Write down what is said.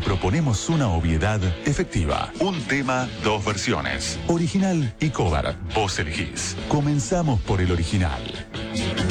te proponemos una obviedad efectiva. Un tema, dos versiones. Original y cover. Vos elegís. Comenzamos por el original.